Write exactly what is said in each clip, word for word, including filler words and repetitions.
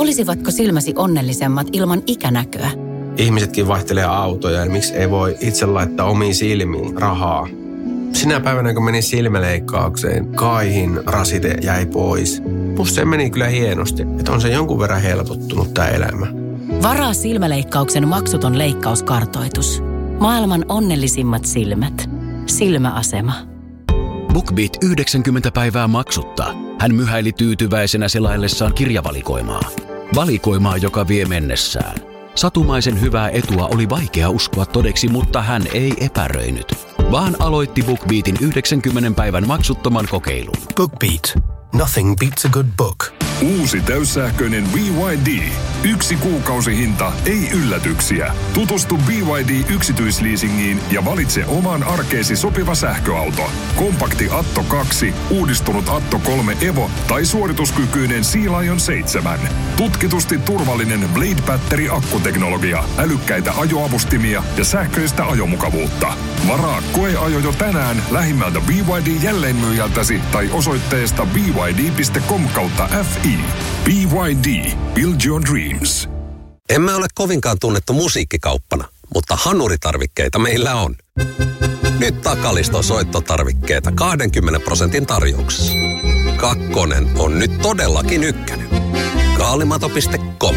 Olisivatko silmäsi onnellisemmat ilman ikänäköä? Ihmisetkin vaihtelee autoja, ja miksi ei voi itse laittaa omiin silmiin rahaa? Sinä päivänä, kun menin silmäleikkaukseen, kaihin rasite jäi pois. Musta se meni kyllä hienosti, että on se jonkun verran helpottunut tämä elämä. Varaa silmäleikkauksen maksuton leikkauskartoitus. Maailman onnellisimmat silmät. Silmäasema. BookBeat yhdeksänkymmentä päivää maksutta. Hän myhäili tyytyväisenä selaillessaan kirjavalikoimaa. Valikoimaa, joka vie mennessään. Satumaisen hyvää etua oli vaikea uskoa todeksi, mutta hän ei epäröinyt, vaan aloitti BookBeatin yhdeksänkymmentä päivän maksuttoman kokeilun. BookBeat. Nothing beats a good book. Uusi täyssähköinen B Y D. Yksi kuukausihinta, ei yllätyksiä. Tutustu B Y D-yksityisleasingiin ja valitse omaan arkeesi sopiva sähköauto. Kompakti Atto kaksi, uudistunut Atto kolme Evo tai suorituskykyinen Sea Lion seitsemän. Tutkitusti turvallinen Blade Battery-akkuteknologia, älykkäitä ajoavustimia ja sähköistä ajomukavuutta. Varaa koeajo jo tänään lähimmältä B Y D-jälleenmyyjältäsi tai osoitteesta b y d piste com kautta f i. B Y D. Build your dreams. Emme ole kovinkaan tunnettu musiikkikauppana, mutta hanuritarvikkeita meillä on. Nyt Takaliston soittotarvikkeita kaksikymmentä prosentin tarjouksessa. Kakkonen on nyt todellakin ykkönen. Kaalimato piste com.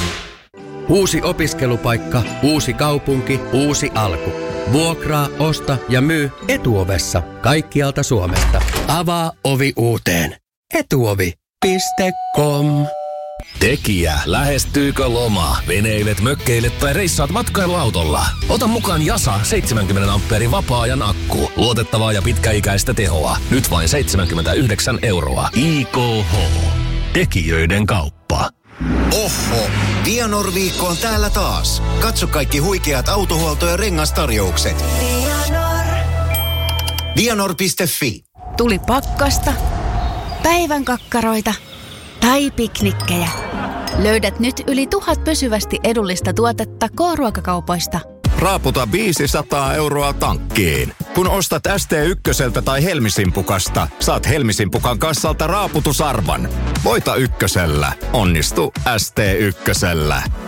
Uusi opiskelupaikka, uusi kaupunki, uusi alku. Vuokraa, osta ja myy Etuovessa kaikkialta Suomesta. Avaa ovi uuteen. Etuovi piste com. Tekijä, lähestyykö loma? Veneilet, mökkeilet tai reissaat matkailuautolla? Ota mukaan Jasa seitsemänkymmentä ampeerin vapaa-ajan akku. Luotettavaa ja pitkäikäistä tehoa. Nyt vain seitsemänkymmentäyhdeksän euroa. I K H. Tekijöiden kauppa. Oho! Vianor-viikko on täällä taas. Katso kaikki huikeat autohuolto- ja rengastarjoukset. Vianor. Vianor piste f i. Tuli pakkasta, päivän kakkaroita tai piknikkejä. Löydät nyt yli tuhat pysyvästi edullista tuotetta K-ruokakaupoista. Raaputa viisisataa euroa tankkiin. Kun ostat S T ykköseltä tai Helmisimpukasta, saat Helmisimpukan kassalta raaputusarvan. Voita ykkösellä. Onnistu S T ykkösellä.